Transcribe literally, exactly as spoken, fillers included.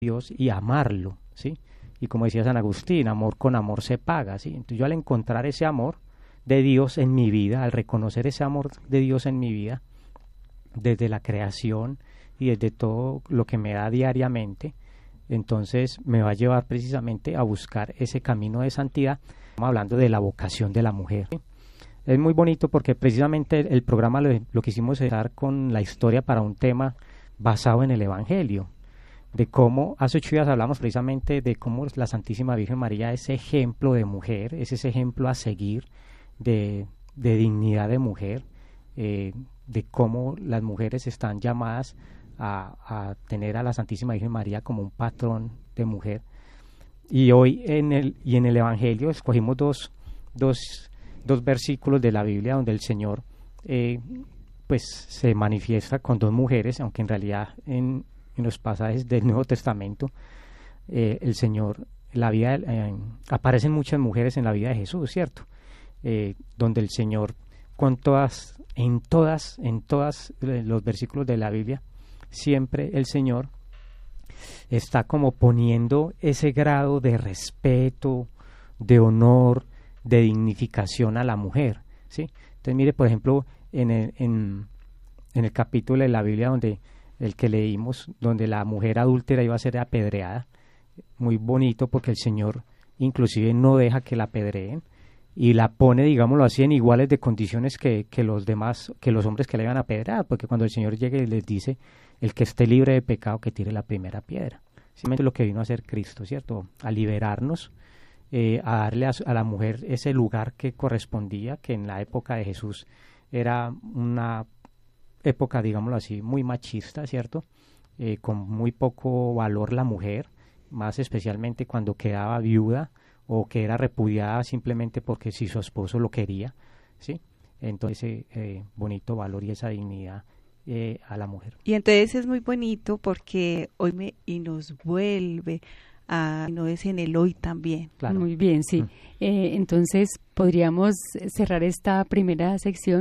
Dios y amarlo, ¿sí? Y como decía San Agustín, amor con amor se paga, ¿sí? Entonces yo al encontrar ese amor de Dios en mi vida, al reconocer ese amor de Dios en mi vida, desde la creación y desde todo lo que me da diariamente, entonces me va a llevar precisamente a buscar ese camino de santidad. Estamos hablando de la vocación de la mujer, ¿sí? Es muy bonito porque precisamente el, el programa lo, lo quisimos dar con la historia para un tema basado en el Evangelio, de cómo hace ocho días hablamos precisamente de cómo la Santísima Virgen María es ejemplo de mujer, es ese ejemplo a seguir de, de dignidad de mujer, eh, de cómo las mujeres están llamadas a, a tener a la Santísima Virgen María como un patrón de mujer. Y hoy en el, y en el Evangelio escogimos dos, dos, dos versículos de la Biblia donde el Señor eh, pues se manifiesta con dos mujeres, aunque en realidad en en los pasajes del Nuevo Testamento, eh, el Señor, la vida, eh, aparecen muchas mujeres en la vida de Jesús, ¿cierto? Eh, donde el Señor, con todas, en todas, en todas los versículos de la Biblia, siempre el Señor está como poniendo ese grado de respeto, de honor, de dignificación a la mujer, ¿sí? Entonces mire, por ejemplo, en el, en, en el capítulo de la Biblia donde el que leímos, donde la mujer adúltera iba a ser apedreada, muy bonito porque el Señor inclusive no deja que la apedreen y la pone, digámoslo así, en iguales de condiciones que, que los demás, que los hombres que le iban a apedrear, porque cuando el Señor llegue y les dice, el que esté libre de pecado que tire la primera piedra. Simplemente lo que vino a hacer Cristo, ¿cierto? A liberarnos, eh, a darle a, a la mujer ese lugar que correspondía, que en la época de Jesús era una época, digámoslo así, muy machista, ¿cierto? Eh, con muy poco valor la mujer, más especialmente cuando quedaba viuda o que era repudiada simplemente porque si su esposo lo quería, ¿sí? Entonces, eh, eh, bonito valor y esa dignidad eh, a la mujer. Y entonces es muy bonito porque hoy me y nos vuelve a no es en el hoy también. Claro. Muy bien, sí. Mm. Eh, entonces podríamos cerrar esta primera sección